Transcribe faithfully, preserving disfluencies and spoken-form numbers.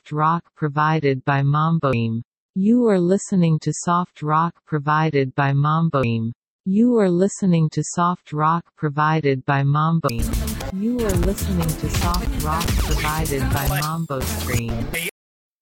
soft rock provided by Mamboim. You are listening to soft rock provided by Mamboim. You are listening to soft rock provided by Mamboim. You are listening to soft rock provided by Mambo Stream.